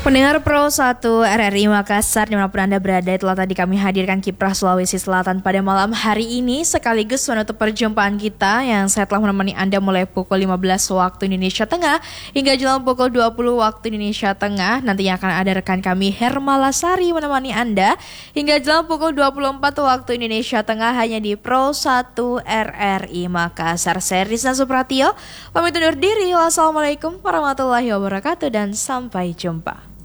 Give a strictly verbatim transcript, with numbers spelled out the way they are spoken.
Pendengar Pro satu R R I Makassar dimanapun Anda berada, telah tadi kami hadirkan Kiprah Sulawesi Selatan pada malam hari ini sekaligus menutup perjumpaan kita yang saya telah menemani Anda mulai pukul lima belas waktu Indonesia Tengah hingga jelang pukul dua puluh waktu Indonesia Tengah. Nantinya akan ada rekan kami Hermala Sari menemani Anda hingga jelang pukul dua puluh empat waktu Indonesia Tengah hanya di Pro satu R R I Makassar. Saya Rizna Supratio pamit undur diri. Wassalamualaikum warahmatullahi wabarakatuh dan sampai jumpa.